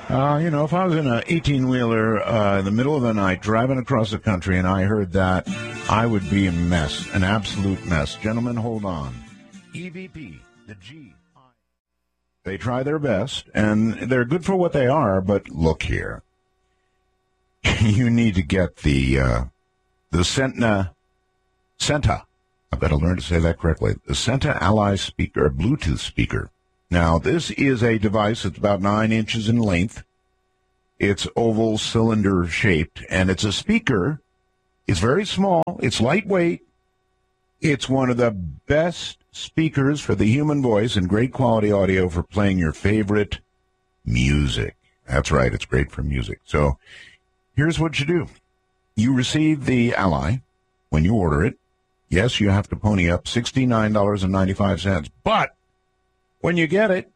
If I was in an 18-wheeler in the middle of the night driving across the country and I heard that, I would be a mess, an absolute mess. Gentlemen, hold on. EVP, the G. They try their best, and they're good for what they are, but look here. You need to get the Senta. I've got to learn to say that correctly. The Senta Ally speaker, Bluetooth speaker. Now, this is a device that's about 9 inches in length. It's oval cylinder shaped, and it's a speaker. It's very small. It's lightweight. It's one of the best speakers for the human voice and great quality audio for playing your favorite music. That's right. It's great for music. So here's what you do. You receive the Ally when you order it. Yes, you have to pony up $69.95, but when you get it,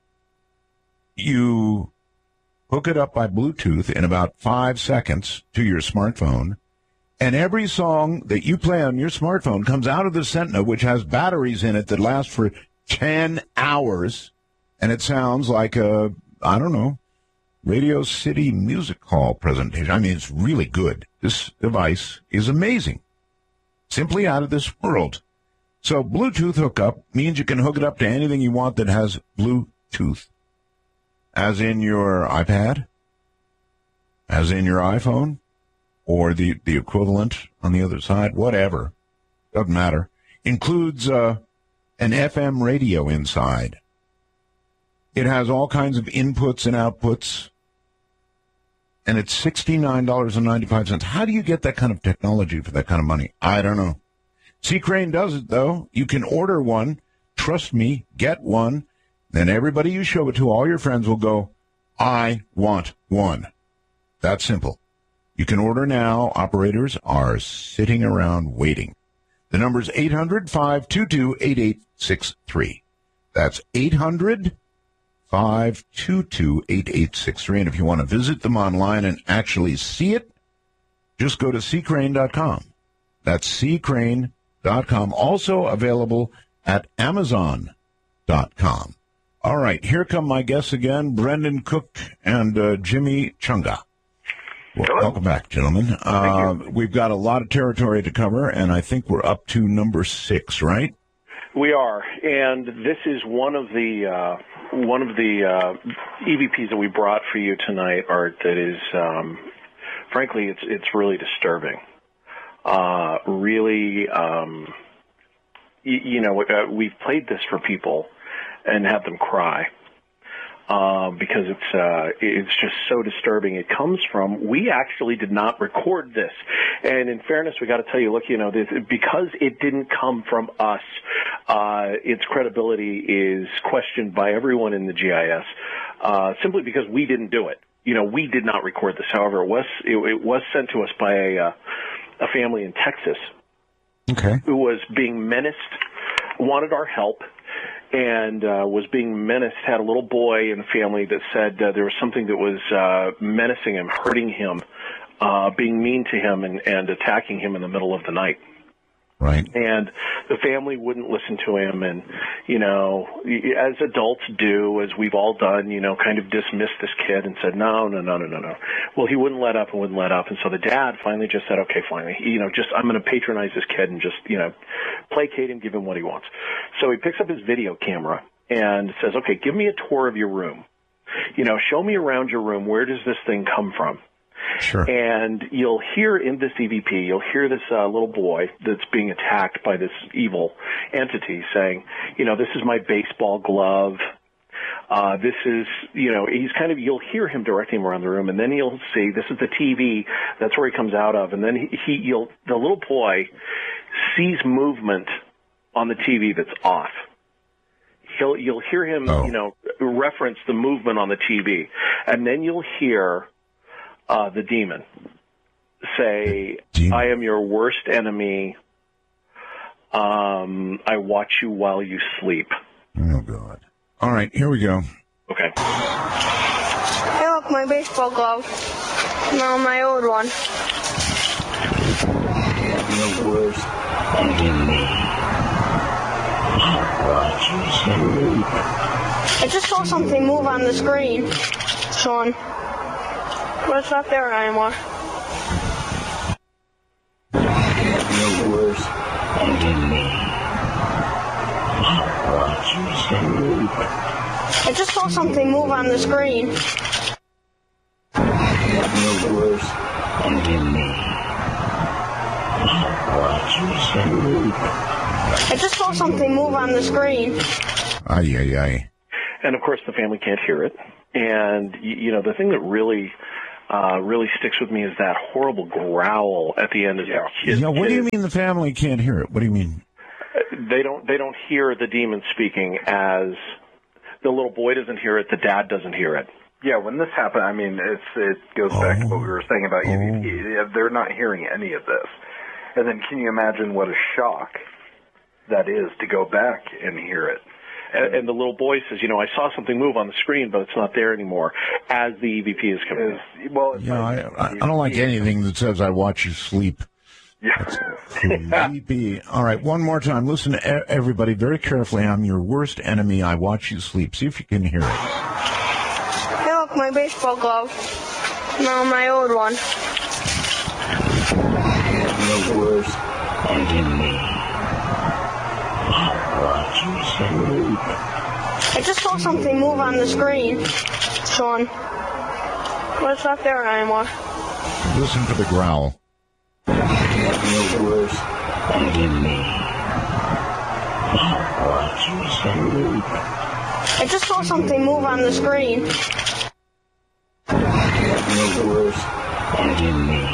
you hook it up by Bluetooth in about 5 seconds to your smartphone, and every song that you play on your smartphone comes out of the Senta, which has batteries in it that last for 10 hours, and it sounds like a, Radio City Music Hall presentation. I mean, it's really good. This device is amazing. Simply out of this world. So Bluetooth hookup means you can hook it up to anything you want that has Bluetooth, as in your iPad, as in your iPhone, or the equivalent on the other side, whatever. Doesn't matter. Includes an FM radio inside. It has all kinds of inputs and outputs, and it's $69.95. How do you get that kind of technology for that kind of money? I don't know. C. Crane does it, though. You can order one. Trust me, get one. Then everybody you show it to, all your friends will go, I want one. That's simple. You can order now. Operators are sitting around waiting. The number's 800-522-8863. That's 800-522-8863. And if you want to visit them online and actually see it, just go to ccrane.com. That's ccrane.com. Also available at Amazon.com. All right, here come my guests again, Brendan Cook and Jimmy Chunga. Welcome back, gentlemen. We've got a lot of territory to cover, and I think we're up to number 6, right? We are, and this is one of the EVPs that we brought for you tonight, Art. That is, frankly, it's really disturbing. We've played this for people and had them cry because it's just so disturbing. It comes from, we actually did not record this, and in fairness, we got to tell you, look, because it didn't come from us, its credibility is questioned by everyone in the GIS, simply because we didn't do it. We did not record this. However, it was sent to us by a family in Texas, okay, who was being menaced, wanted our help, and was being menaced, had a little boy in the family that said there was something that was menacing him, hurting him, being mean to him, and attacking him in the middle of the night. Right. And the family wouldn't listen to him, and, as adults do, as we've all done, kind of dismissed this kid and said, no. Well, he wouldn't let up, and so the dad finally just said, okay, fine, I'm going to patronize this kid and just, placate him, give him what he wants. So he picks up his video camera and says, okay, give me a tour of your room. Show me around your room. Where does this thing come from? Sure. And you'll hear in this EVP, you'll hear this little boy that's being attacked by this evil entity saying, this is my baseball glove. This is, you'll hear him directing him around the room, and then you'll see this is the TV. That's where he comes out of. And then the little boy sees movement on the TV that's off. You'll hear him, reference the movement on the TV. And then you'll hear the demon say, I am your worst enemy. I watch you while you sleep. Oh, God. All right, here we go. Okay. Hey, look, my baseball glove. No, my old one. The worst enemy. I watch you sleep. I just saw something move on the screen. Sean. But it's not there anymore. You're worse than me. Watch you sleep. I just saw something move on the screen. You're worse than me. Watch you sleep. I just saw something move on the screen. Ay, ay, ay. And of course, the family can't hear it. And you know, the thing that really sticks with me is that horrible growl at the end. What do you mean the family can't hear it? What do you mean? They don't hear the demon speaking. As the little boy doesn't hear it, the dad doesn't hear it. Yeah, when this happened, I mean, it goes back to what we were saying about EVP. They're not hearing any of this. And then can you imagine what a shock that is to go back and hear it? And the little boy says, you know, I saw something move on the screen, but it's not there anymore, as the EVP is coming in. Well, I don't like anything that says I watch you sleep. Yeah. That's creepy. All right, one more time. Listen to everybody very carefully. I'm your worst enemy. I watch you sleep. See if you can hear it. Hey, look, my baseball glove. No, my old one. You're worse than me. Watch you sleep. I just saw something move on the screen. Sean. But it's not there anymore. Listen for the growl. You're worse than me. Watch you sleep. I just saw something move on the screen. You're worse than me.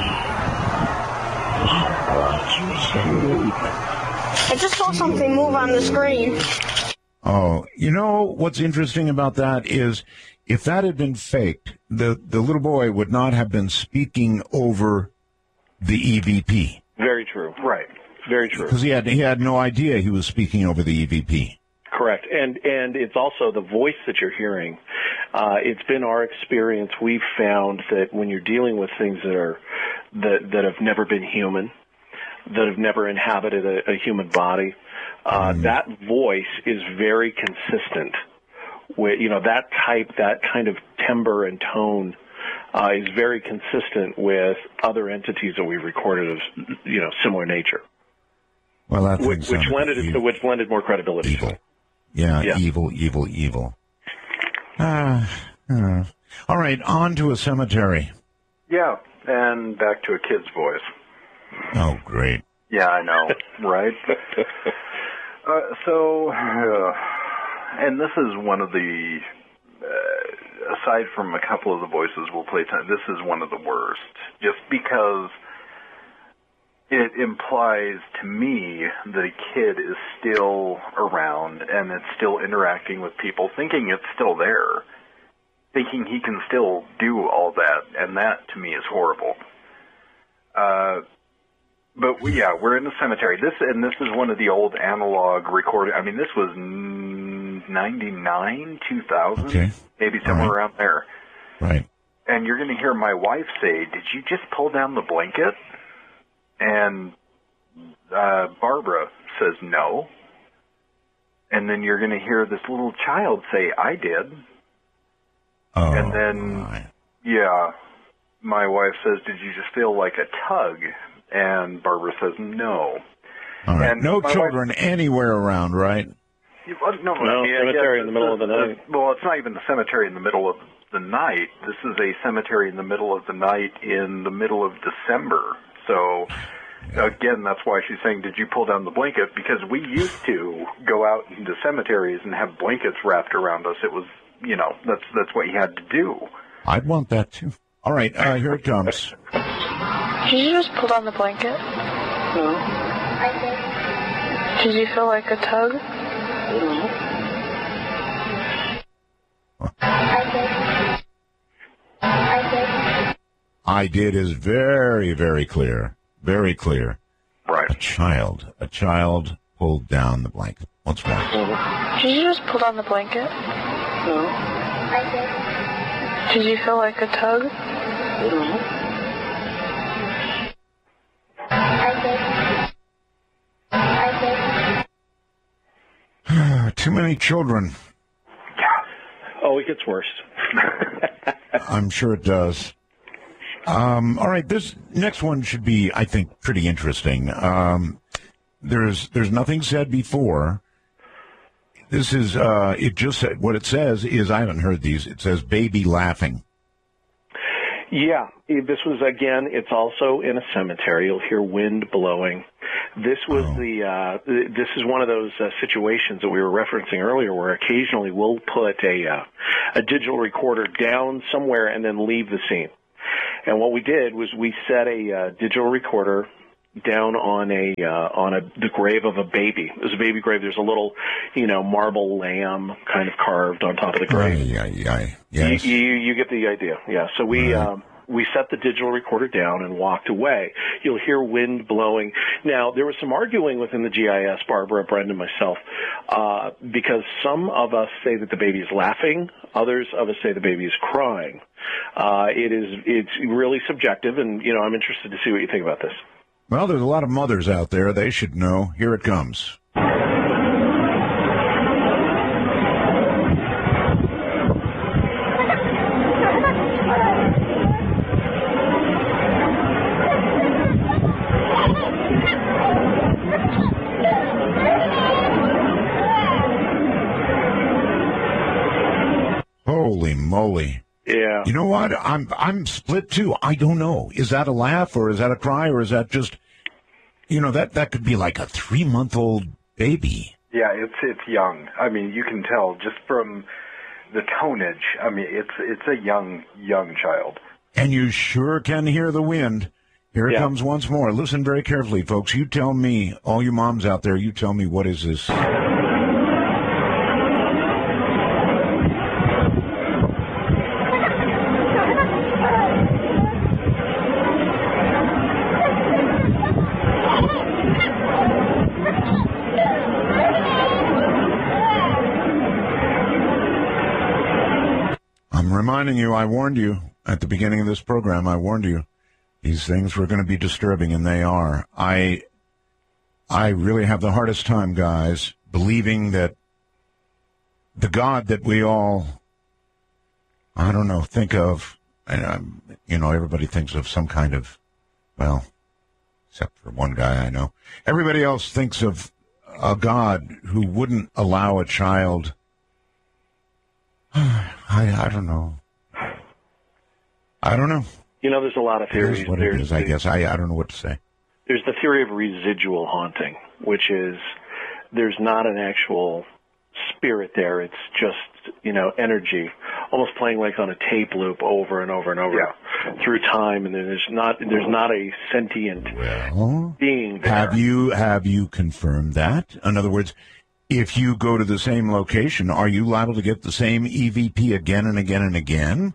Watch you sleep. I just saw something move on the screen. Oh, you know what's interesting about that is if that had been faked, the little boy would not have been speaking over the EVP. Very true. Right. Very true. Because he had no idea he was speaking over the EVP. Correct. And it's also the voice that you're hearing. It's been our experience. We've found that when you're dealing with things that have never been human, that have never inhabited a human body, that voice is very consistent. With, you know, that kind of timbre and tone is very consistent with other entities that we've recorded of, you know, similar nature. Well, that which lended more credibility. Evil. Yeah, evil. All right, on to a cemetery. Yeah, and back to a kid's voice. Oh, great. Yeah, I know, right? And this is one of the, aside from a couple of the voices we'll play tonight, this is one of the worst, just because it implies to me that a kid is still around and it's still interacting with people, thinking it's still there, thinking he can still do all that, and that to me is horrible. But we're in the cemetery. This is one of the old analog recording. I mean, this was 99, 2000, okay. Maybe somewhere around there. Right. And you're going to hear my wife say, "Did you just pull down the blanket?" And Barbara says, "No." And then you're going to hear this little child say, "I did." Oh, and then, my wife says, "Did you just feel like a tug?" And Barbara says, "No." All right. And no children anywhere around, right? No, cemetery in the middle of the night. Well, it's not even the cemetery in the middle of the night. This is a cemetery in the middle of the night in the middle of December. So, again, that's why she's saying, "Did you pull down the blanket?" Because we used to go out into cemeteries and have blankets wrapped around us. It was, you know, that's what you had to do. I'd want that too. All right, here it comes. Did you just pull down the blanket? No. Did you feel like a tug? No. I did is very, very clear. Very clear. Right. A child pulled down the blanket. Once more. Did you just pull down the blanket? No. Did you feel like a tug? No. Too many children. Oh, it gets worse. I'm sure it does. All right, this next one should be, I think, pretty interesting. There's nothing said before. This is it just said, what it says is, I haven't heard these. It says baby laughing. Yeah, this was, again, it's also in a cemetery. You'll hear wind blowing. This was this is one of those situations that we were referencing earlier where occasionally we'll put a digital recorder down somewhere and then leave the scene. And what we did was we set a digital recorder down on the grave of a baby. It was a baby grave. There's a little, marble lamb kind of carved on top of the grave. Yes. You get the idea. Yeah. So we set the digital recorder down and walked away. You'll hear wind blowing. Now, there was some arguing within the GIS, Barbara, Brendan, myself, because some of us say that the baby is laughing. Others of us say the baby is crying. It's really subjective, and, I'm interested to see what you think about this. Well, there's a lot of mothers out there. They should know. Here it comes. Holy moly. Yeah. You know what? I'm split too. I don't know. Is that a laugh or is that a cry or is that just, that could be like a 3-month-old baby. Yeah, it's young. I mean, you can tell just from the tonnage. I mean, it's a young child. And you sure can hear the wind. Here it comes once more. Listen very carefully, folks. You tell me, all you moms out there, you tell me, what is this? Reminding you, I warned you at the beginning of this program. I warned you these things were going to be disturbing, and they are. I really have the hardest time, guys, believing that the God that we all, think of, and everybody thinks of some kind of, well, except for one guy I know. Everybody else thinks of a God who wouldn't allow a child. I don't know. I don't know. There's a lot of theories. It is what it is, I guess. I don't know what to say. There's the theory of residual haunting, which is there's not an actual spirit there. It's just, energy, almost playing like on a tape loop over and over and over through time. And then there's not a sentient being there. Have you confirmed that? In other words, if you go to the same location, are you liable to get the same EVP again and again and again?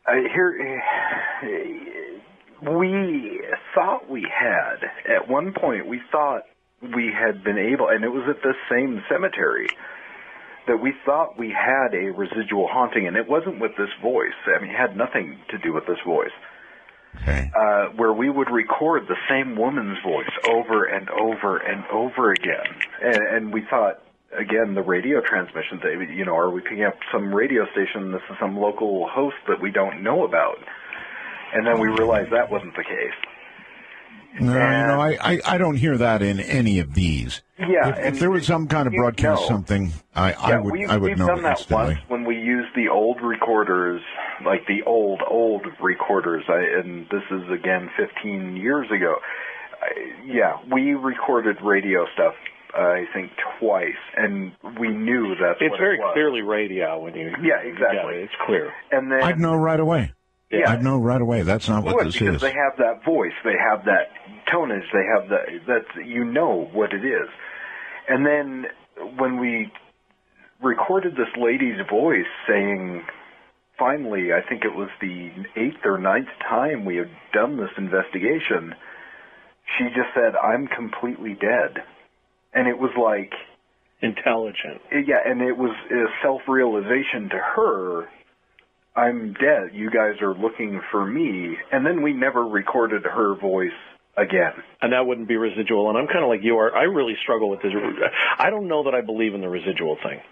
We thought we had. At one point, we thought we had been able, and it was at this same cemetery, that we thought we had a residual haunting, and it wasn't with this voice. I mean, it had nothing to do with this voice. Okay. Where we would record the same woman's voice over and over and over again. And we thought, again, the radio transmissions, are we picking up some radio station? This is some local host that we don't know about. And then we realized that wasn't the case. No, I don't hear that in any of these. Yeah. If there was some kind of broadcast something, I would know instantly. We've done that once when we used the old recorders, like the old recorders, and this is, again, 15 years ago. We recorded radio stuff, I think, twice, and we knew that's what it was. It's very clearly radio when you... Yeah, exactly. It's clear. And then I'd know right away. Yeah. I'd know right away. That's not what this because is. They have that voice. They have that tonnage. They have that's what it is. And then when we recorded this lady's voice saying, finally, I think it was the 8th or 9th time we had done this investigation, she just said, "I'm completely dead." And it was like... intelligent. Yeah, and it was a self-realization to her, I'm dead. You guys are looking for me. And then we never recorded her voice again. And that wouldn't be residual. And I'm kind of like you are. I really struggle with this. I don't know that I believe in the residual thing.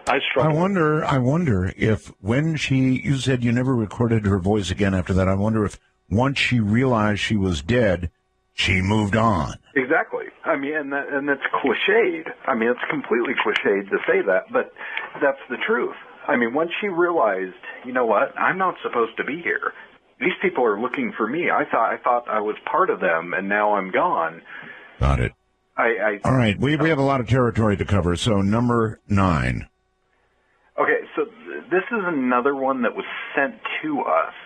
I struggle. I wonder if you said you never recorded her voice again after that. I wonder if once she realized she was dead, she moved on. Exactly. I mean, and that's cliched. I mean, it's completely cliched to say that, but that's the truth. I mean, once she realized, you know what, I'm not supposed to be here. These people are looking for me. I thought I was part of them, and now I'm gone. Got it. All right, we have a lot of territory to cover, so number 9. Okay, so this is another one that was sent to us.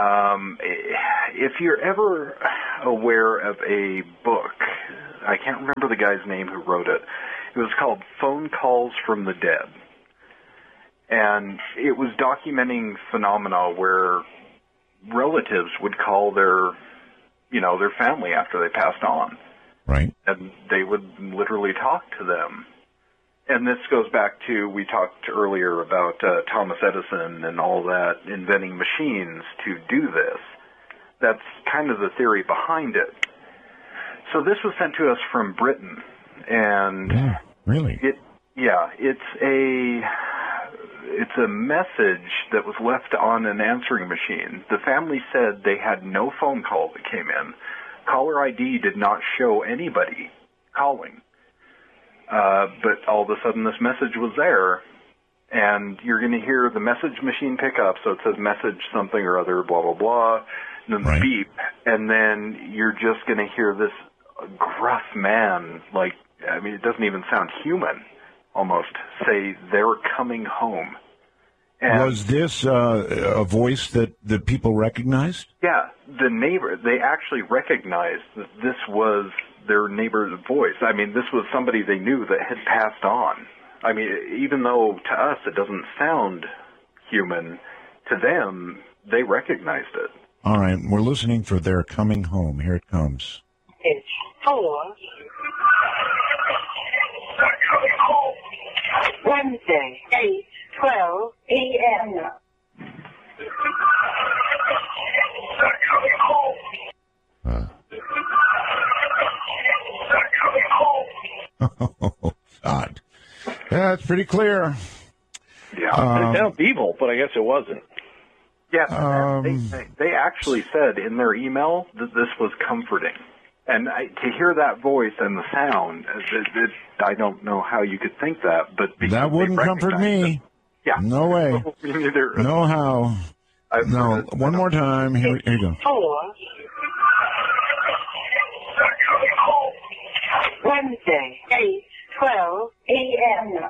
If you're ever aware of a book, I can't remember the guy's name who wrote it. It was called Phone Calls from the Dead. And it was documenting phenomena where relatives would call their family after they passed on. Right. And they would literally talk to them. And this goes back to, we talked earlier about Thomas Edison and all that, inventing machines to do this. That's kind of the theory behind it. So this was sent to us from Britain. And yeah, really? It's a message that was left on an answering machine. The family said they had no phone call that came in. Caller ID did not show anybody calling. But all of a sudden this message was there, and you're going to hear the message machine pick up, so it says message something or other, blah, blah, blah, and then right. Beep, and then you're just going to hear this gruff man, like, I mean, it doesn't even sound human, almost, say, they're coming home. And was this a voice that people recognized? Yeah, the neighbor, they actually recognized that this was their neighbor's voice. I mean, this was somebody they knew that had passed on. I mean, even though to us it doesn't sound human, to them, they recognized it. All right, we're listening for They're Coming Home. Here it comes. It's 4. Wednesday, 8:12 p.m. Oh, God. Yeah, it's pretty clear. Yeah, it sounds evil, but I guess it wasn't. Yeah, they actually said in their email that this was comforting. And to hear that voice and the sound, I don't know how you could think that, but that wouldn't comfort me. It. Yeah. No way. Me neither. No how. No. One more time. Here you go. 4. Wednesday, 8:12 p.m.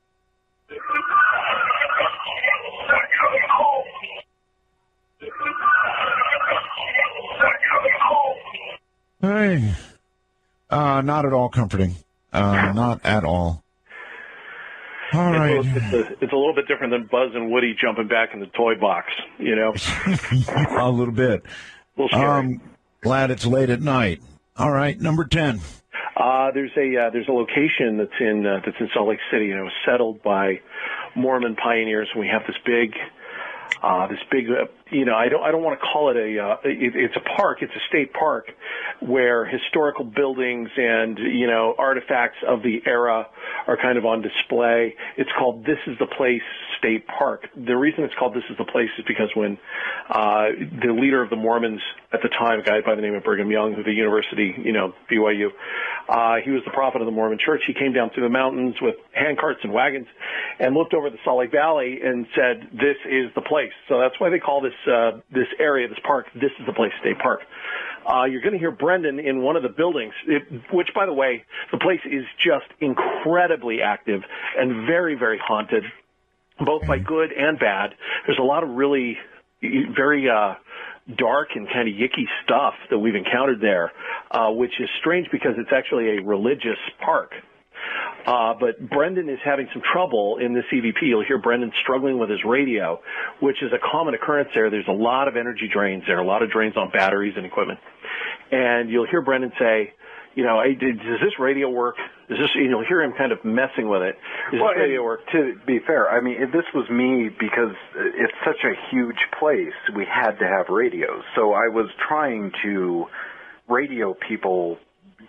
Hey. Not at all comforting. Not at all. All right. It's a little bit different than Buzz and Woody jumping back in the toy box, you know? A little bit. A little scary. Glad it's late at night. All right, number 10. There's a location that's in Salt Lake City, and it was settled by Mormon pioneers. And we have this big, I don't want to call it it's a park. It's a state park where historical buildings and, artifacts of the era are kind of on display. It's called This Is the Place State Park. The reason it's called This Is the Place is because when the leader of the Mormons at the time, a guy by the name of Brigham Young, who the university, BYU, he was the prophet of the Mormon church. He came down through the mountains with hand carts and wagons and looked over the Salt Lake Valley and said, this is the place. So that's why they call this area, this park, This Is the Place State Park. You're going to hear Brendan in one of the buildings, which, by the way, the place is just incredibly active and very, very haunted, both by good and bad. There's a lot of really very dark and kind of yicky stuff that we've encountered there, which is strange because it's actually a religious park. But Brendan is having some trouble in this EVP. You'll hear Brendan struggling with his radio, which is a common occurrence there. There's a lot of energy drains there, a lot of drains on batteries and equipment. And you'll hear Brendan say, does this radio work? You'll hear him kind of messing with it. Does this radio work? To be fair, I mean, this was me because it's such a huge place. We had to have radios. So I was trying to radio people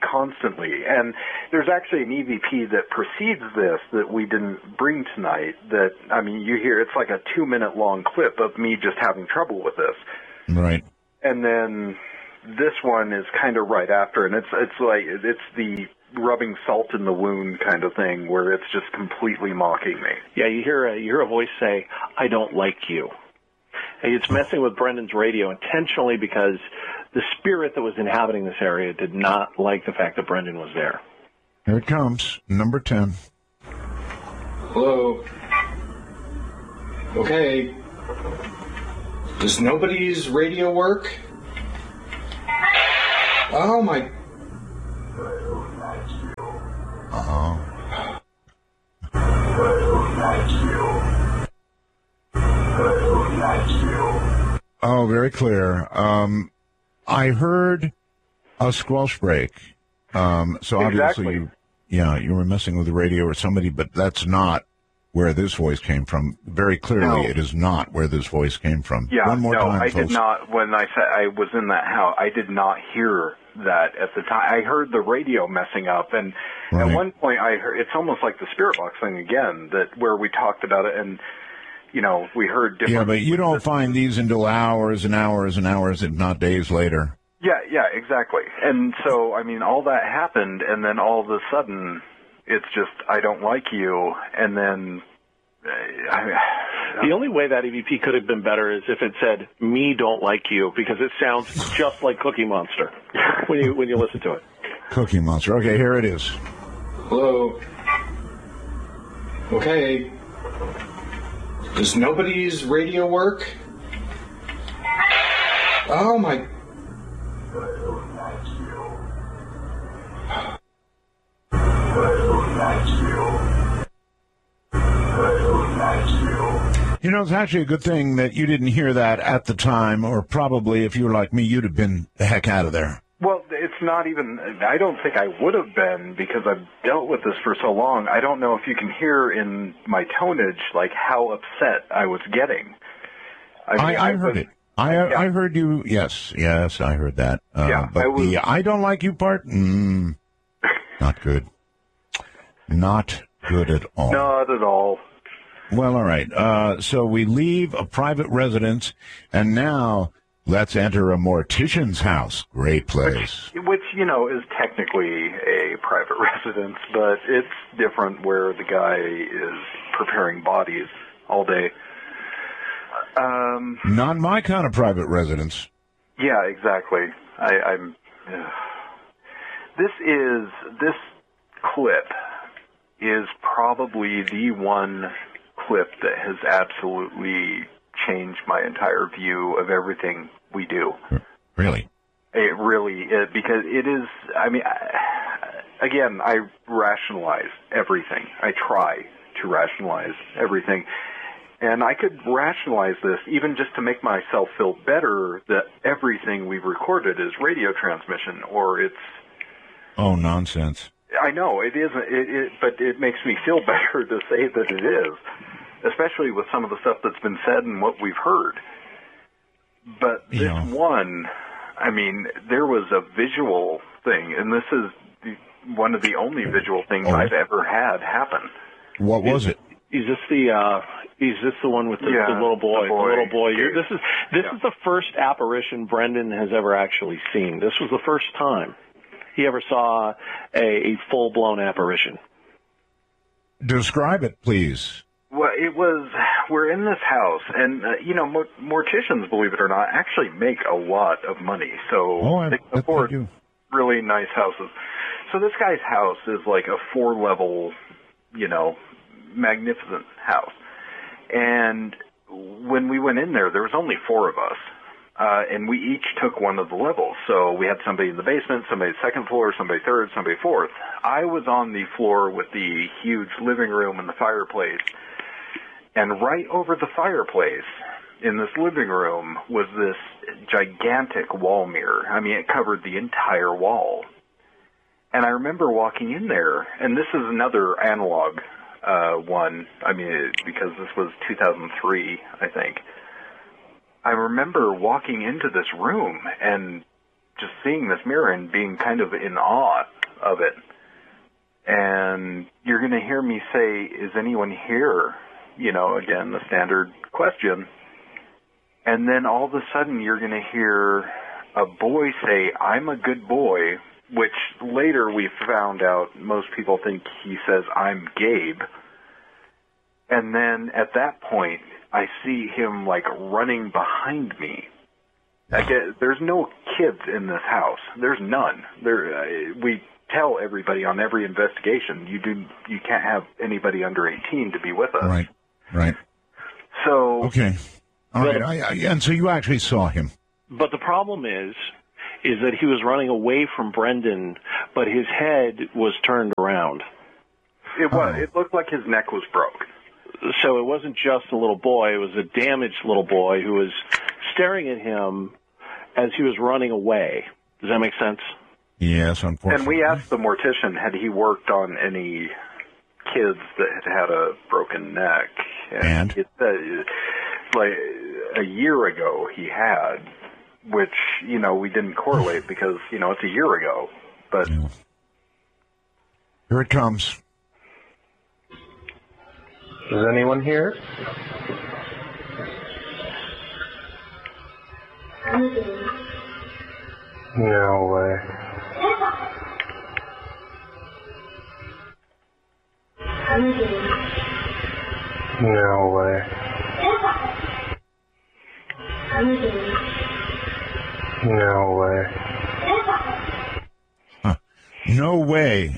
constantly. And there's actually an EVP that precedes this that we didn't bring tonight that, I mean, you hear, it's like a 2-minute long clip of me just having trouble with this. Right. And then this one is kind of right after, and it's the rubbing salt in the wound kind of thing where it's just completely mocking me. Yeah, you hear a voice say, "I don't like you." And it's messing with Brendan's radio intentionally because the spirit that was inhabiting this area did not like the fact that Brendan was there. Here it comes, number 10. Hello. Okay. Does nobody's radio work? Oh my. Oh, very clear. I heard a squelch break. So obviously, you were messing with the radio or somebody, but that's not where this voice came from. Very clearly, It is not where this voice came from. Yeah, One more time, I folks. did not. When I said I was in that house, I did not hear that at the time. I heard the radio messing up, and Right. at one point I heard, it's almost like the spirit box thing again, that where we talked about it, and we heard different. Yeah, but you don't find these until hours and hours and hours, if not days later. Yeah, exactly. And so, I mean, all that happened, and then all of a sudden, it's just, I don't like you, and then... The only way that EVP could have been better is if it said, "Me don't like you," because it sounds just like Cookie Monster when you listen to it. Cookie Monster. Okay, here it is. Hello. Okay. Does nobody's radio work? Oh my. It's actually a good thing that you didn't hear that at the time, or probably if you were like me, you'd have been the heck out of there. Well, it's not even, I don't think I would have been because I've dealt with this for so long. I don't know if you can hear in my tonage, like, how upset I was getting. I heard it. I heard you. Yes, I heard that. But the "I don't like you" part, not good. Not good at all. Not at all. Well, all right. So we leave a private residence, and now let's enter a mortician's house. Great place. Which is technically a private residence, but it's different where the guy is preparing bodies all day. Not my kind of private residence. Yeah, exactly. This clip is probably the one clip that has absolutely changed my entire view of everything we do. Really? It really is, because it is, again, I rationalize everything. I try to rationalize everything. And I could rationalize this even just to make myself feel better that everything we've recorded is radio transmission, or it's... Oh, nonsense. I know, it isn't, but it makes me feel better to say that it is, especially with some of the stuff that's been said and what we've heard. But this one, there was a visual thing, and this is one of the only visual things I've ever had happen. What was it? Is this the one with the little boy? The little boy. This is the first apparition Brendan has ever actually seen. This was the first time he ever saw a full-blown apparition. Describe it, please. Well, we're in this house, and, morticians, believe it or not, actually make a lot of money. So they can afford really nice houses. So this guy's house is like a 4-level, magnificent house. And when we went in there was only 4 of us. And we each took one of the levels. So we had somebody in the basement, somebody second floor, somebody third, somebody fourth. I was on the floor with the huge living room and the fireplace. And right over the fireplace in this living room was this gigantic wall mirror. It covered the entire wall. And I remember walking in there, and this is another analog one, because this was 2003, I think. I remember walking into this room and just seeing this mirror and being kind of in awe of it. And you're going to hear me say, is anyone here? Again, the standard question. And then all of a sudden you're going to hear a boy say, I'm a good boy, which later we found out most people think he says, I'm Gabe. And then at that point, I see him like running behind me. There's no kids in this house. There's none. We tell everybody on every investigation, you can't have anybody under 18 to be with us. Right. So okay, all right. And so you actually saw him. But the problem is that he was running away from Brendan, but his head was turned around. It looked like his neck was broke. So it wasn't just a little boy; it was a damaged little boy who was staring at him as he was running away. Does that make sense? Yes, unfortunately. And we asked the mortician, had he worked on any kids that had a broken neck? And? He said, like, a year ago he had, which, we didn't correlate because, it's a year ago. But yeah. Here it comes. Is anyone here? No way. No way. No way. Huh. No way.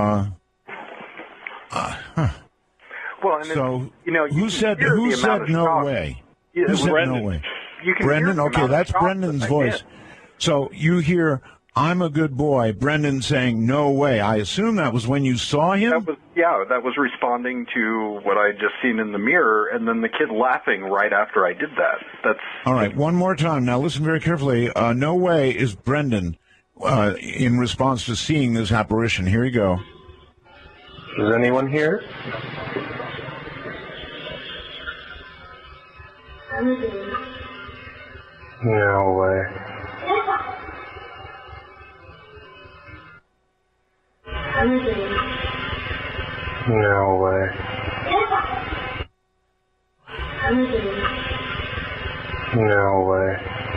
Well, and so, who said no way? Yeah, Who said Brendan. no way? You can Brendan? hear the Okay, amount of that's shock Brendan's that I voice. get. So you hear, I'm a good boy, Brendan saying no way. I assume that was when you saw him? That was responding to what I had just seen in the mirror, and then the kid laughing right after I did that. That's all right, one more time. Now listen very carefully. No way is Brendan in response to seeing this apparition. Here you go. Is anyone here? No way. No way. No way.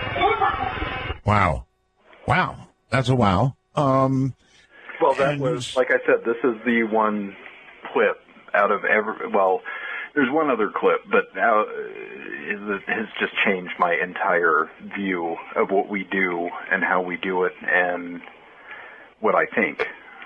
Wow. That's a wow. Well, that was, like I said, this is the one clip out of there's one other clip, but now it has just changed my entire view of what we do and how we do it and what I think.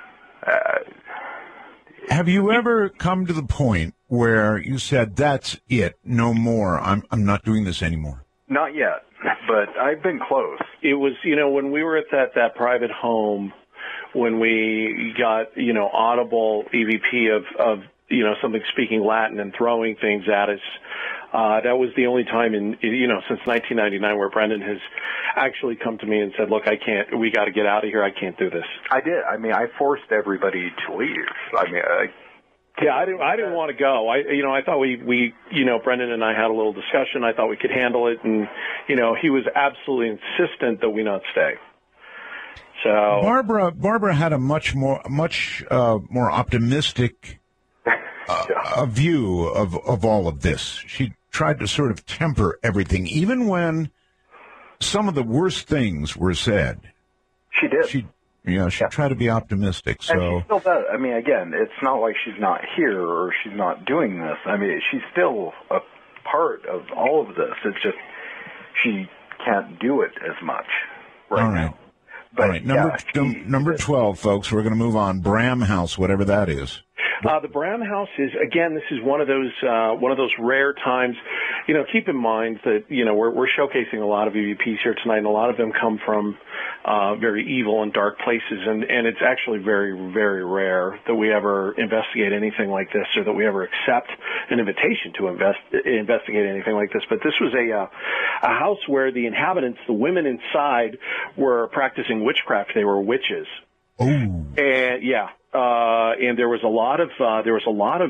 Have you ever come to the point where you said, that's it, no more, I'm not doing this anymore? Not yet, but I've been close. It was, when we were at that private home, when we got, audible EVP of something speaking Latin and throwing things at us, that was the only time since 1999 where Brendan has actually come to me and said, look, we got to get out of here. I can't do this. I did. I forced everybody to leave. I didn't want to go. I thought we Brendan and I had a little discussion. I thought we could handle it, and he was absolutely insistent that we not stay. So Barbara had a much more optimistic view of all of this. She tried to sort of temper everything, even when some of the worst things were said. She did. She tried to be optimistic. So. And she still does. Again, it's not like she's not here or she's not doing this. She's still a part of all of this. It's just she can't do it as much now. But, all right. Number 12, folks. We're going to move on. Bram House, whatever that is. The Bram House is, again, this is one of those rare times. Keep in mind that we're showcasing a lot of EVPs here tonight, and a lot of them come from very evil and dark places, and it's actually very, very rare that we ever investigate anything like this, or that we ever accept an invitation to investigate anything like this. But this was a house where the inhabitants, the women inside, were practicing witchcraft. They were witches. Oh. And and there was a lot of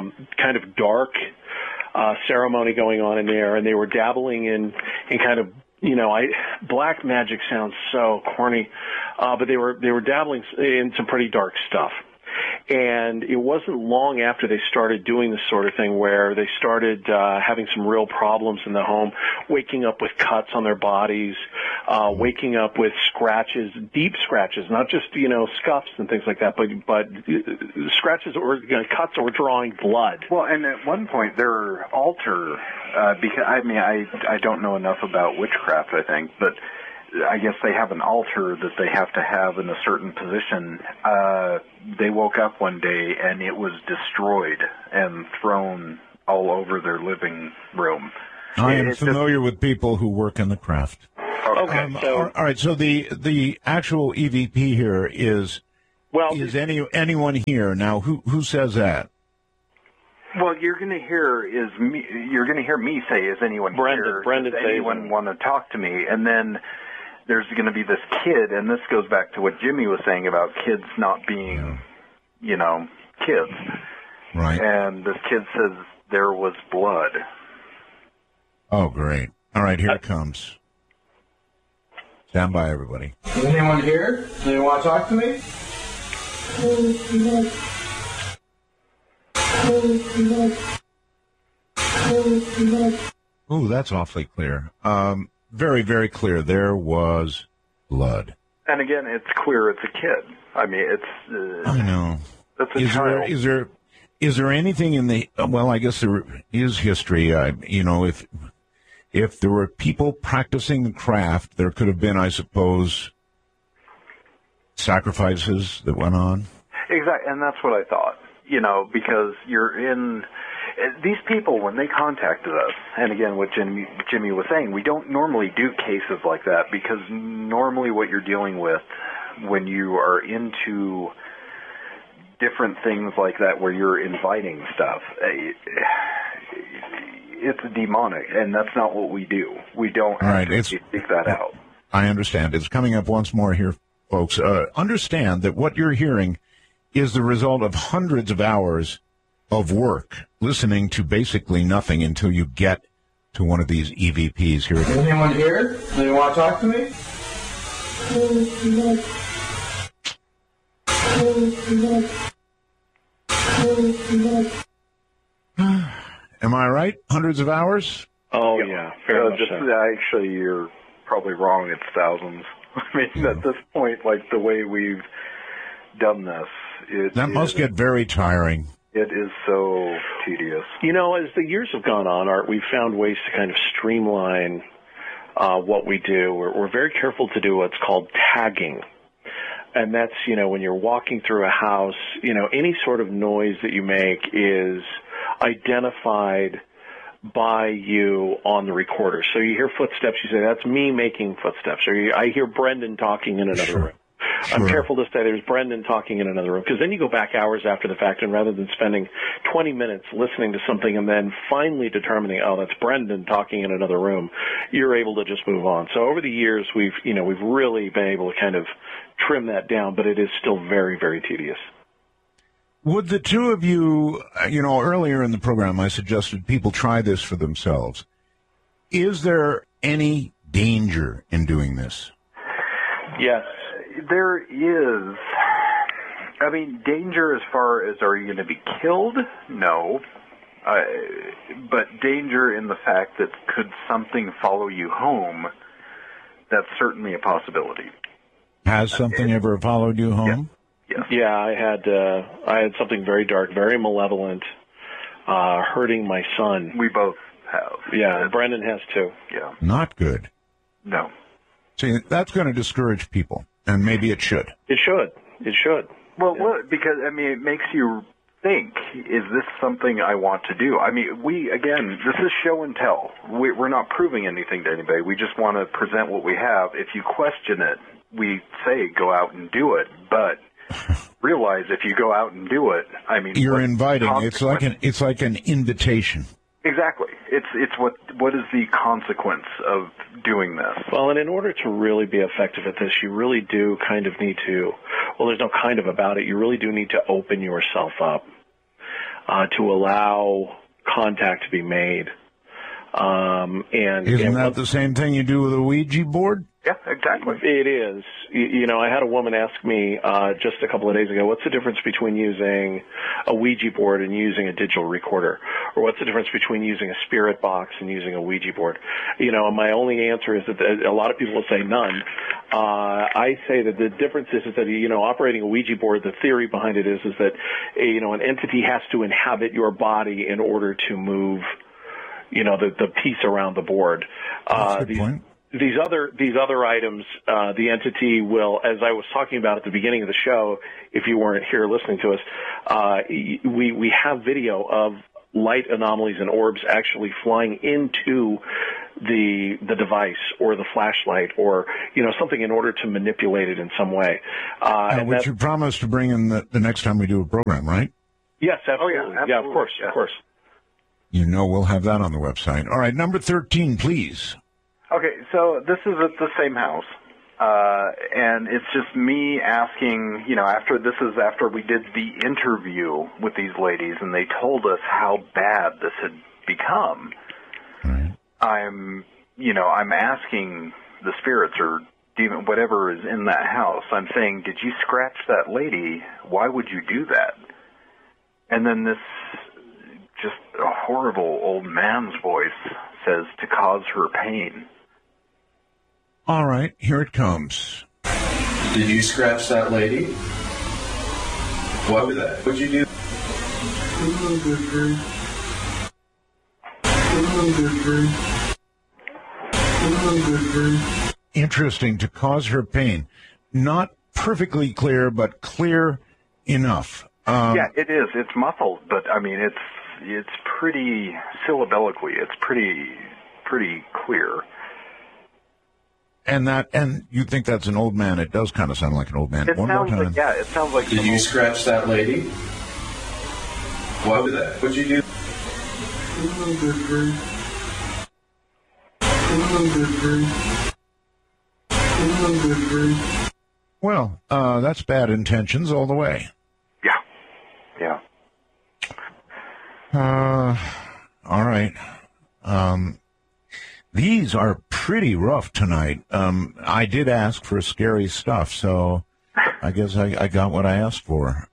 kind of dark ceremony going on in there, and they were dabbling in kind of black magic sounds so corny, but they were dabbling in some pretty dark stuff. And it wasn't long after they started doing this sort of thing where they started having some real problems in the home, waking up with cuts on their bodies, waking up with scratches, deep scratches, not just, scuffs and things like that, but scratches or cuts or drawing blood. Well, and at one point their altar, because I don't know enough about witchcraft, I think, but I guess they have an altar that they have to have in a certain position. They woke up one day and it was destroyed and thrown all over their living room. I am familiar with people who work in the craft. Okay, all right. So the actual EVP here is anyone here now? Who says that? Well, you're going to hear me say, "Is anyone here? Brendan does anyone want to talk to me?" And then there's going to be this kid, and this goes back to what Jimmy was saying about kids not being, kids. Right. And this kid says there was blood. Oh, great. All right, here it comes. Stand by, everybody. Is anyone here? Do you want to talk to me? Ooh, that's awfully clear. Very, very clear. There was blood. And again, it's clear it's a kid. I mean, it's... I know. That's a child. Is there anything in the... Well, I guess there is history. If there were people practicing the craft, there could have been, I suppose, sacrifices that went on. Exactly, and that's what I thought. Because you're in... These people, when they contacted us, and again, what Jimmy was saying, we don't normally do cases like that because normally what you're dealing with when you are into different things like that where you're inviting stuff, it's demonic, and that's not what we do. We don't actually seek that out. I understand. It's coming up once more here, folks. Understand that what you're hearing is the result of hundreds of hours of work, listening to basically nothing until you get to one of these EVPs. Here it is. Anyone here? Do you want to talk to me? Am I right? Hundreds of hours? Oh, yeah. Fair enough. Actually, you're probably wrong. It's thousands. I mean, at this point, like the way we've done this, that must get very tiring. It is so tedious. As the years have gone on, Art, we've found ways to kind of streamline what we do. We're very careful to do what's called tagging. And that's, when you're walking through a house, any sort of noise that you make is identified by you on the recorder. So you hear footsteps, you say, that's me making footsteps. Or I hear Brendan talking in another room. Sure. I'm careful to say there's Brendan talking in another room, because then you go back hours after the fact, and rather than spending 20 minutes listening to something and then finally determining, oh, that's Brendan talking in another room, you're able to just move on. So over the years, we've really been able to kind of trim that down, but it is still very, very tedious. Would the two of you, earlier in the program, I suggested people try this for themselves. Is there any danger in doing this? Yes. There is. I mean, danger as far as are you going to be killed? No. But danger in the fact that could something follow you home, that's certainly a possibility. Has something ever followed you home? Yes. Yeah, I had something very dark, very malevolent, hurting my son. We both have. Yeah, Brendan has too. Yeah. Not good. No. See, that's going to discourage people, and maybe it should. It should. Well, because, it makes you think, is this something I want to do? I mean, this is show and tell. We're not proving anything to anybody. We just want to present what we have. If you question it, we say go out and do it, but realize if you go out and do it, you're inviting. It's like an invitation. Exactly. It's what is the consequence of doing this? Well, and in order to really be effective at this, you really do kind of need to, well, there's no kind of about it, you really do need to open yourself up to allow contact to be made. Isn't that the same thing you do with a Ouija board? Yeah, exactly. It is. I had a woman ask me just a couple of days ago, what's the difference between using a Ouija board and using a digital recorder? Or what's the difference between using a spirit box and using a Ouija board? And my only answer is that a lot of people will say none. I say that the difference is that, operating a Ouija board, the theory behind it is that, an entity has to inhabit your body in order to move, the piece around the board. That's a good point. These other items, the entity will, as I was talking about at the beginning of the show, if you weren't here listening to us, we have video of light anomalies and orbs actually flying into the device or the flashlight or something in order to manipulate it in some way. Which you promised to bring in the next time we do a program, right? Yes, absolutely. Oh, yeah, absolutely. Yeah, of course, yeah. of course. We'll have that on the website. All right, number 13, please. Okay, so this is at the same house, and it's just me asking, after we did the interview with these ladies, and they told us how bad this had become. Right. I'm asking the spirits or demon, whatever is in that house, I'm saying, did you scratch that lady? Why would you do that? And then this just a horrible old man's voice says, to cause her pain. All right, here it comes. Did you scratch that lady? What was that? What'd you do? Interesting, to cause her pain. Not perfectly clear, but clear enough. Yeah, it is. It's muffled, but I mean, it's pretty syllabilically. It's pretty clear. And you think that's an old man? It does kind of sound like an old man. One more time. It sounds like. Did you scratch that lady? What was that? What'd you do? Well, that's bad intentions all the way. Yeah. All right. These are pretty rough tonight. I did ask for scary stuff, so I guess I got what I asked for.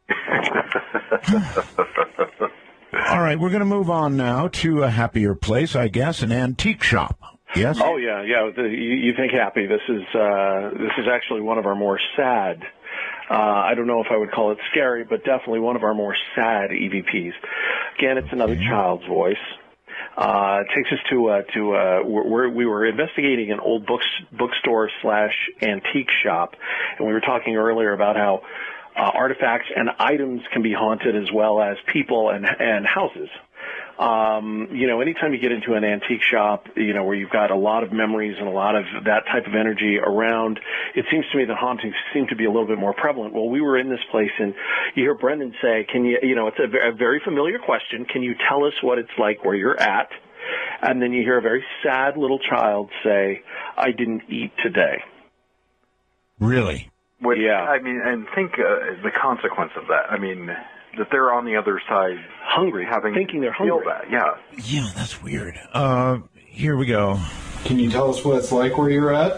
All right, we're going to move on now to a happier place, I guess, an antique shop. Yes? Oh, yeah. You think happy. This is actually one of our more sad, I don't know if I would call it scary, but definitely one of our more sad EVPs. Again, it's another child's voice. It takes us to we were investigating an old bookstore / antique shop, and we were talking earlier about how artifacts and items can be haunted as well as people and houses. Anytime you get into an antique shop, where you've got a lot of memories and a lot of that type of energy around, it seems to me that hauntings seem to be a little bit more prevalent. Well, we were in this place, and you hear Brendan say, it's a very familiar question. Can you tell us what it's like where you're at? And then you hear a very sad little child say, I didn't eat today. Really? Yeah. I mean, and think the consequence of that. I mean, that they're on the other side, hungry, thinking they're hungry. That. Yeah. Yeah, that's weird. Here we go. Can you tell us what it's like where you're at?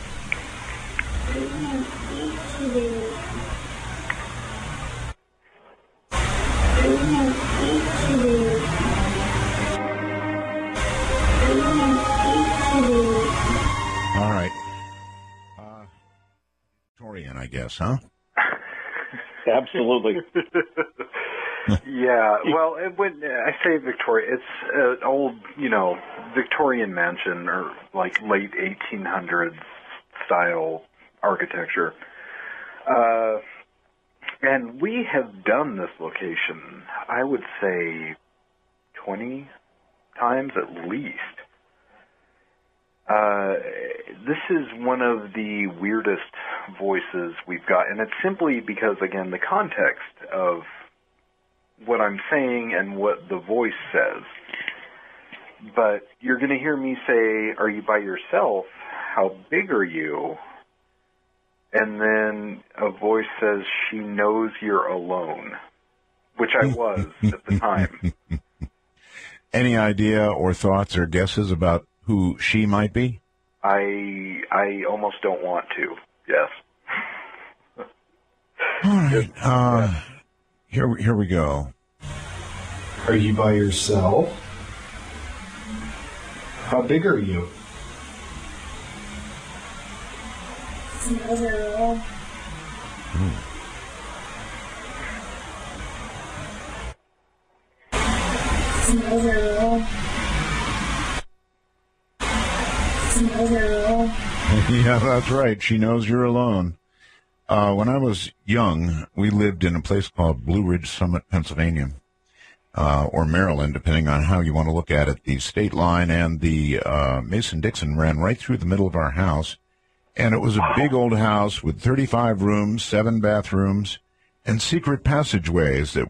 All right. Victorian, I guess, huh? Absolutely. Yeah, well, when I say Victoria, it's an old, Victorian mansion or like late 1800s style architecture. And we have done this location, I would say, 20 times at least. This is one of the weirdest voices we've got, and it's simply because, again, the context of what I'm saying and what the voice says. But you're going to hear me say, are you by yourself? How big are you? And then a voice says, she knows you're alone, which I was at the time. Any idea or thoughts or guesses about who she might be? I almost don't want to. Yes. All right. Here we go. Are you by yourself? How big are you? Yeah, that's right. She knows you're alone. When I was young, we lived in a place called Blue Ridge Summit, Pennsylvania, or Maryland, depending on how you want to look at it. The state line and the Mason-Dixon ran right through the middle of our house, and it was a big old house with 35 rooms, 7 bathrooms, and secret passageways that